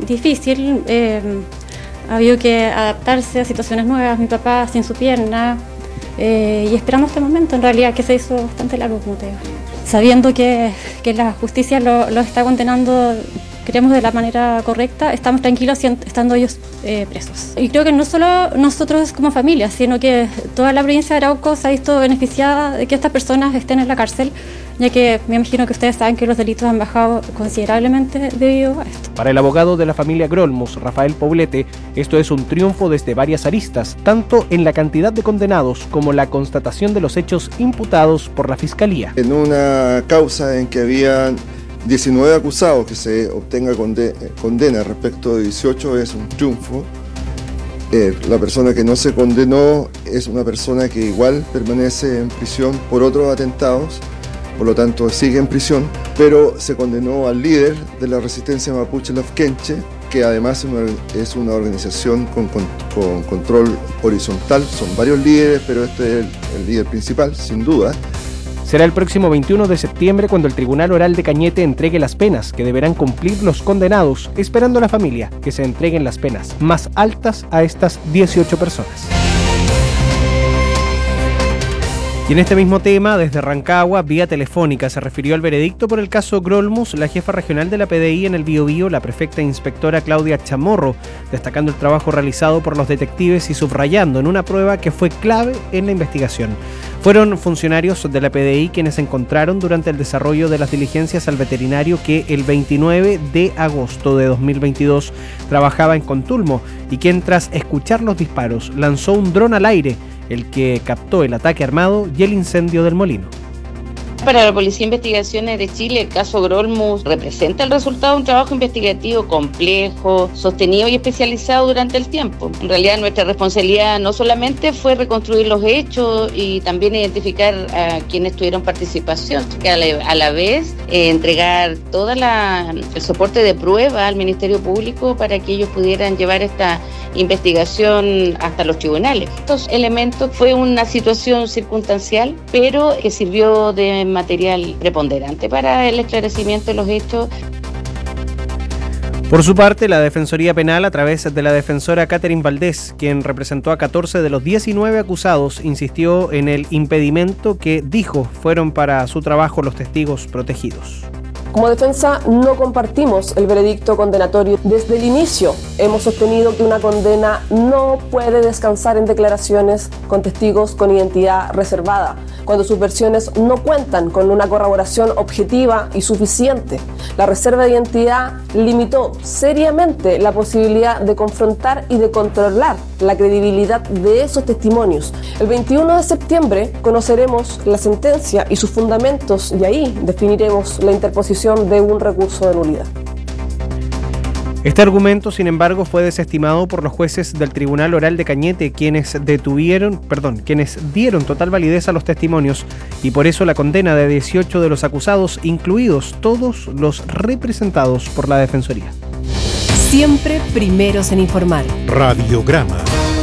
difícil. Ha habido que adaptarse a situaciones nuevas. Mi papá sin su pierna. Y esperamos este momento, en realidad, que se hizo bastante largo, como te digo. Sabiendo que la justicia lo está condenando, creemos, de la manera correcta, estamos tranquilos estando ellos presos. Y creo que no solo nosotros como familia, sino que toda la provincia de Arauco se ha visto beneficiada de que estas personas estén en la cárcel, ya que me imagino que ustedes saben que los delitos han bajado considerablemente debido a esto. Para el abogado de la familia Grolmus, Rafael Poblete, esto es un triunfo desde varias aristas, tanto en la cantidad de condenados como la constatación de los hechos imputados por la Fiscalía. En una causa en que habían 19 acusados, que se obtenga condena respecto de 18 es un triunfo. La persona que no se condenó es una persona que igual permanece en prisión por otros atentados, por lo tanto sigue en prisión, pero se condenó al líder de la resistencia mapuche Lafkenche, que además es una organización con control horizontal. Son varios líderes, pero este es el líder principal, sin duda. Será el próximo 21 de septiembre cuando el Tribunal Oral de Cañete entregue las penas que deberán cumplir los condenados, esperando a la familia que se entreguen las penas más altas a estas 18 personas. Y en este mismo tema, desde Rancagua, vía telefónica, se refirió al veredicto por el caso Grolmus la jefa regional de la PDI en el Biobío, la prefecta inspectora Claudia Chamorro, destacando el trabajo realizado por los detectives y subrayando en una prueba que fue clave en la investigación. Fueron funcionarios de la PDI quienes encontraron durante el desarrollo de las diligencias al veterinario que el 29 de agosto de 2022 trabajaba en Contulmo y quien, tras escuchar los disparos, lanzó un dron al aire, el que captó el ataque armado y el incendio del molino. Para la Policía de Investigaciones de Chile, el caso Grolmus representa el resultado de un trabajo investigativo complejo, sostenido y especializado durante el tiempo. En realidad, nuestra responsabilidad no solamente fue reconstruir los hechos y también identificar a quienes tuvieron participación, sino que a la vez entregar todo el soporte de prueba al Ministerio Público para que ellos pudieran llevar esta investigación hasta los tribunales. Estos elementos fue una situación circunstancial, pero que sirvió de material preponderante para el esclarecimiento de los hechos. Por su parte, la Defensoría Penal, a través de la defensora Catherine Valdés, quien representó a 14 de los 19 acusados, insistió en el impedimento que dijo fueron para su trabajo los testigos protegidos. Como defensa no compartimos el veredicto condenatorio. Desde el inicio hemos sostenido que una condena no puede descansar en declaraciones con testigos con identidad reservada, cuando sus versiones no cuentan con una corroboración objetiva y suficiente. La reserva de identidad limitó seriamente la posibilidad de confrontar y de controlar la credibilidad de esos testimonios. El 21 de septiembre conoceremos la sentencia y sus fundamentos y ahí definiremos la interposición de un recurso de nulidad. Este argumento, sin embargo, fue desestimado por los jueces del Tribunal Oral de Cañete, quienes dieron total validez a los testimonios y por eso la condena de 18 de los acusados, incluidos todos los representados por la Defensoría. Siempre primeros en informar. Radiograma.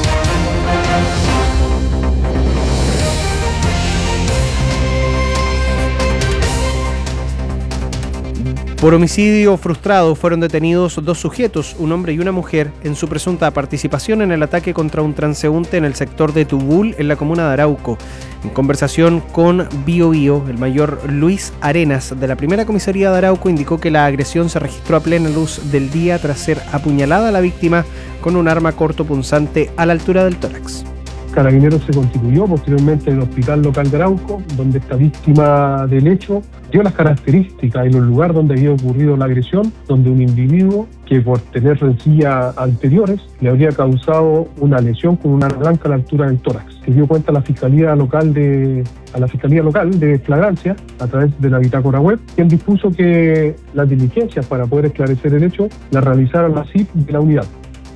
Por homicidio frustrado fueron detenidos 2 sujetos, un hombre y una mujer, en su presunta participación en el ataque contra un transeúnte en el sector de Tubul, en la comuna de Arauco. En conversación con Biobío, el mayor Luis Arenas, de la primera comisaría de Arauco, indicó que la agresión se registró a plena luz del día tras ser apuñalada la víctima con un arma cortopunzante a la altura del tórax. Carabineros se constituyó posteriormente en el hospital local de Arauco, donde esta víctima del hecho dio las características y los lugares donde había ocurrido la agresión, donde un individuo que por tener rencillas anteriores le habría causado una lesión con un arma blanca a la altura del tórax, que dio cuenta a la Fiscalía Local de Flagrancia a través de la bitácora web, quien dispuso que las diligencias para poder esclarecer el hecho las realizara la CIP de la unidad.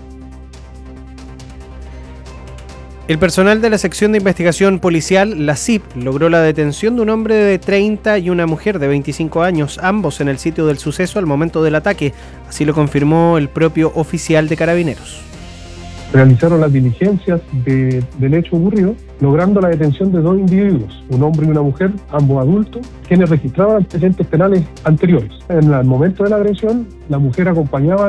El personal de la sección de investigación policial, la CIP, logró la detención de un hombre de 30 y una mujer de 25 años, ambos en el sitio del suceso al momento del ataque. Así lo confirmó el propio oficial de Carabineros. Realizaron las diligencias del hecho ocurrido, logrando la detención de 2 individuos, un hombre y una mujer, ambos adultos, quienes registraban antecedentes penales anteriores. En el momento de la agresión, la mujer acompañaba